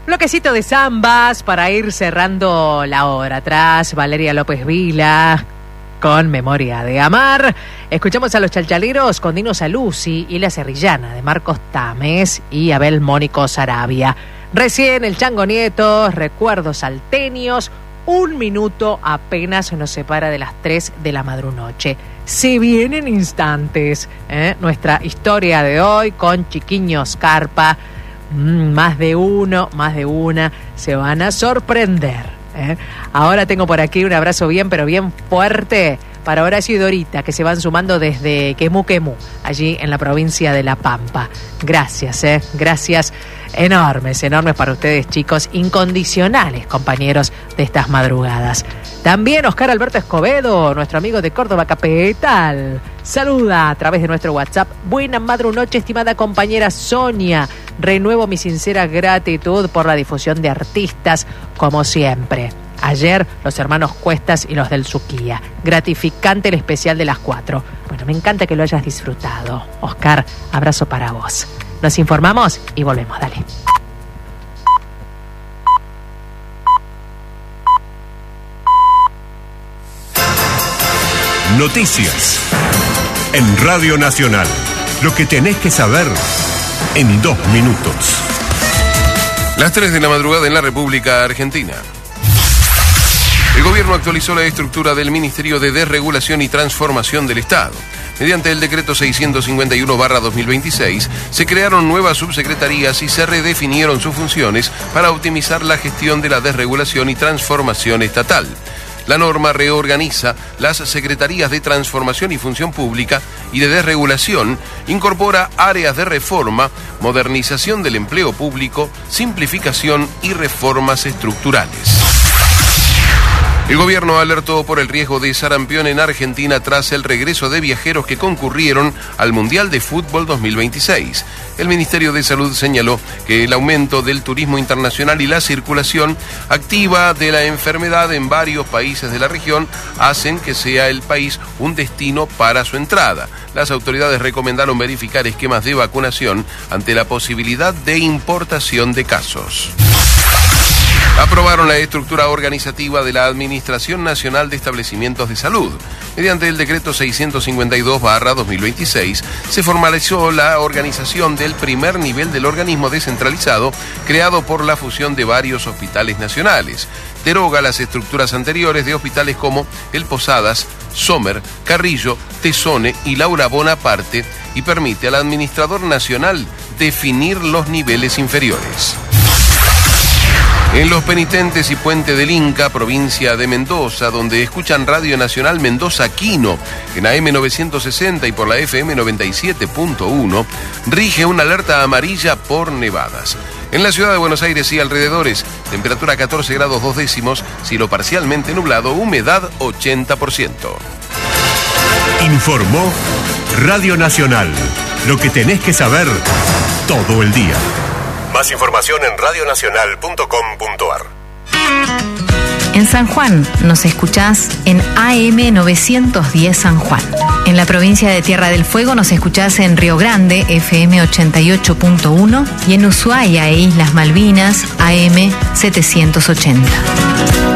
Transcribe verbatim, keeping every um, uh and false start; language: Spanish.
Bloquecito de zambas para ir cerrando la hora. Atrás, Valeria López Vila con Memoria de Amar. Escuchamos a los Chalchaleros con Dino Saluzzi y La Serrillana de Marcos Tames y Abel Mónico Sarabia. Recién el Chango Nieto, Recuerdos Salteños. Un minuto apenas nos separa de las tres de la madrunoche. Se vienen instantes, ¿eh? Nuestra historia de hoy con Chiquiño Scarpa. Mm, más de uno, más de una se van a sorprender, ¿eh? Ahora tengo por aquí un abrazo bien, pero bien fuerte para Horacio y Dorita, que se van sumando desde Quemú Quemú, allí en la provincia de La Pampa. Gracias, ¿eh? Gracias enormes, enormes para ustedes, chicos, incondicionales, compañeros de estas madrugadas. También Oscar Alberto Escobedo, nuestro amigo de Córdoba Capital, saluda a través de nuestro WhatsApp. Buena madrunoche, estimada compañera Sonia. Renuevo mi sincera gratitud por la difusión de artistas, como siempre. Ayer, los hermanos Cuestas y los del Suquía. Gratificante el especial de las cuatro. Bueno, me encanta que lo hayas disfrutado. Oscar, abrazo para vos. Nos informamos y volvemos, dale. Noticias en Radio Nacional. Lo que tenés que saber en dos minutos. Las tres de la madrugada en la República Argentina. El gobierno actualizó la estructura del Ministerio de Desregulación y Transformación del Estado. Mediante el decreto seiscientos cincuenta y uno barra dos mil veintiséis, se crearon nuevas subsecretarías y se redefinieron sus funciones para optimizar la gestión de la desregulación y transformación estatal. La norma reorganiza las secretarías de Transformación y Función Pública y de Desregulación, incorpora áreas de reforma, modernización del empleo público, simplificación y reformas estructurales. El gobierno alertó por el riesgo de sarampión en Argentina tras el regreso de viajeros que concurrieron al Mundial de Fútbol dos mil veintiséis. El Ministerio de Salud señaló que el aumento del turismo internacional y la circulación activa de la enfermedad en varios países de la región hacen que sea el país un destino para su entrada. Las autoridades recomendaron verificar esquemas de vacunación ante la posibilidad de importación de casos. Aprobaron la estructura organizativa de la Administración Nacional de Establecimientos de Salud. Mediante el decreto seiscientos cincuenta y dos barra dos mil veintiséis, se formalizó la organización del primer nivel del organismo descentralizado creado por la fusión de varios hospitales nacionales. Deroga las estructuras anteriores de hospitales como el Posadas, Sommer, Carrillo, Tesone y Laura Bonaparte y permite al administrador nacional definir los niveles inferiores. En Los Penitentes y Puente del Inca, provincia de Mendoza, donde escuchan Radio Nacional Mendoza Quino, en A M novecientos sesenta y por la F M noventa y siete punto uno, rige una alerta amarilla por nevadas. En la ciudad de Buenos Aires y alrededores, temperatura catorce grados dos décimos, cielo parcialmente nublado, humedad ochenta por ciento. Informó Radio Nacional. Lo que tenés que saber todo el día. Más información en radio nacional punto com punto a r. En San Juan nos escuchás en A M novecientos diez San Juan. En la provincia de Tierra del Fuego nos escuchás en Río Grande, F M ochenta y ocho punto uno, y en Ushuaia e Islas Malvinas, A M setecientos ochenta.